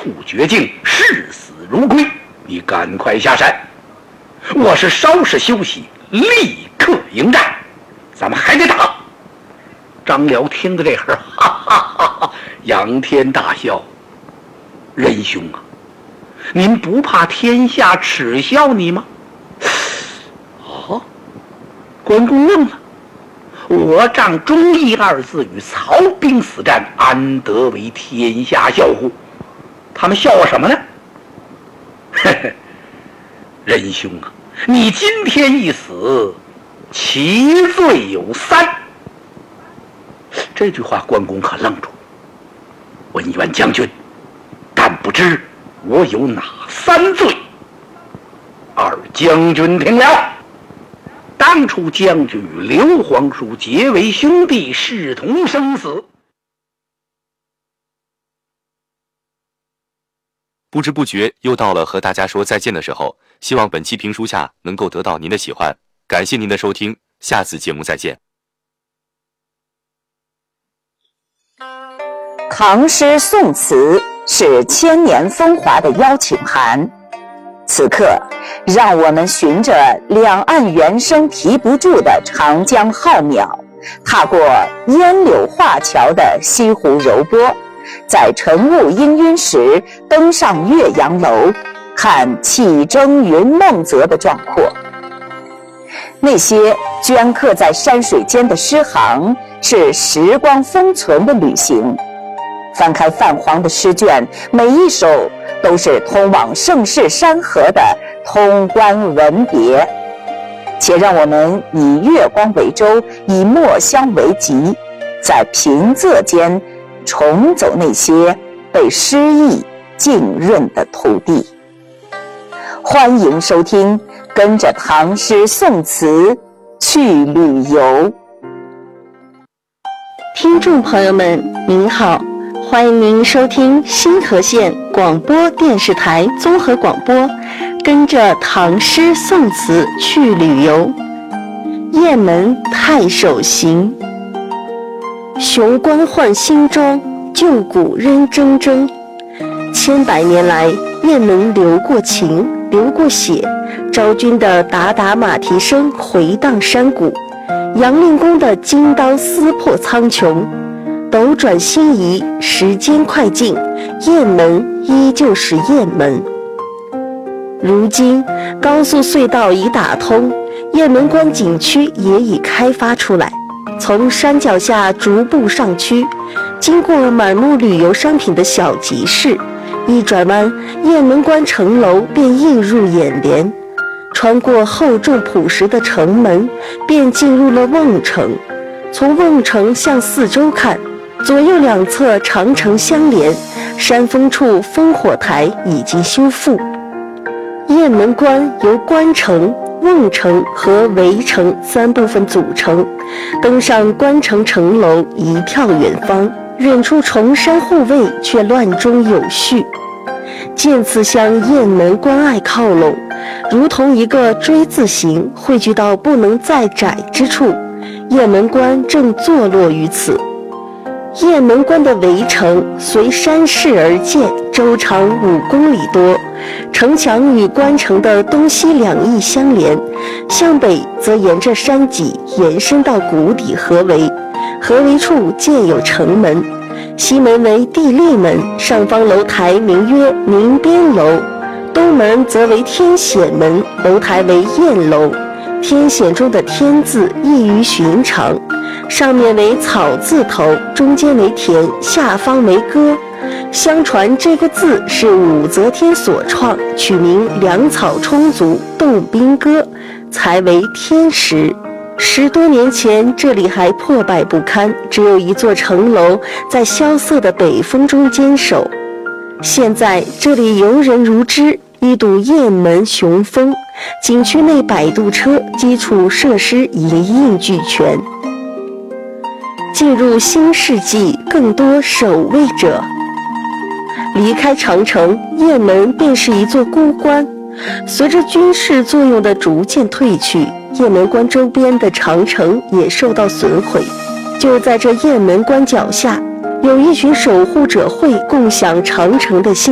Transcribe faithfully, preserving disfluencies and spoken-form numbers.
处绝境，视死如归。你赶快下山，我是稍事休息，立刻迎战。咱们还得打。张辽听到这会儿，哈哈哈哈，仰天大笑。仁兄啊，您不怕天下耻笑你吗？哦，关公愣了。我仗忠义二字与曹兵死战，安得为天下笑乎？他们笑我什么呢？呵呵，仁兄啊，你今天一死，其罪有三。这句话关公可愣住。文渊将军，但不知我有哪三罪？二将军听了。当初将军与刘皇叔结为兄弟，视同生死。 不知不觉又到了和大家说再见的时候，希望本期评书下能够得到您的喜欢，感谢您的收听，下次节目再见。 唐诗宋词是千年风华的邀请函，此刻让我们循着两岸猿声啼不住的长江浩渺，踏过烟柳画桥的西湖柔波，在晨雾氤氲时登上岳阳楼，看气蒸云梦泽的壮阔。那些镌刻在山水间的诗行，是时光封存的旅行。翻开泛黄的诗卷，每一首都是通往盛世山河的通关文别。且让我们以月光为舟，以墨香为笈，在平仄间重走那些被诗意浸润的土地。欢迎收听，跟着唐诗宋词去旅游。 听众朋友们您好，欢迎您收听新河县广播电视台综合广播，跟着唐诗宋词去旅游。雁门太守行，雄关换新装，旧谷仍铮铮。千百年来，雁门流过情，流过血，昭君的打打马蹄声回荡山谷，杨令公的金刀撕破苍穹。斗转星移，时间快进，雁门依旧是雁门。如今高速隧道已打通，雁门关景区也已开发出来，从山脚下逐步上区，经过满目旅游商品的小集市，一转弯，雁门关城楼便映入眼帘。穿过厚重朴实的城门，便进入了瓮城。从瓮城向四周看，左右两侧长城相连，山峰处烽火台已经修复。雁门关由关城、瓮城和围城三部分组成，登上关城城楼，一眺远方，远处重山护卫却乱中有序，渐次向雁门关隘靠拢，如同一个锥字形汇聚到不能再窄之处。雁门关正坐落于此。雁门关的围城随山势而建，周长五公里多，城墙与关城的东西两翼相连，向北则沿着山脊延伸到谷底合围，合围处建有城门，西门为地利门，上方楼台名曰明边楼，东门则为天显门，楼台为雁楼。天显中的天字异于寻常，上面为草字头，中间为田，下方为歌。相传这个字是武则天所创，取名粮草充足，动兵歌，才为天时。十多年前，这里还破败不堪，只有一座城楼在萧瑟的北风中坚守。现在这里游人如织，一睹雁门雄风，景区内摆渡车、基础设施一应俱全。进入新世纪，更多守卫者。离开长城，雁门便是一座孤关。随着军事作用的逐渐退去，雁门关周边的长城也受到损毁。就在这雁门关脚下，有一群守护者会共享长城的幸